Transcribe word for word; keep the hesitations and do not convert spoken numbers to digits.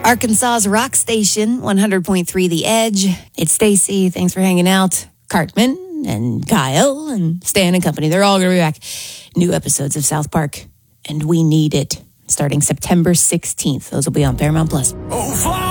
Arkansas's rock station, one hundred point three The Edge. It's Stacy. Thanks for hanging out. Cartman and Kyle and Stan and company. They're all going to be back. New episodes of South Park. And we need it. Starting September sixteenth. Those will be on Paramount Plus. Oh,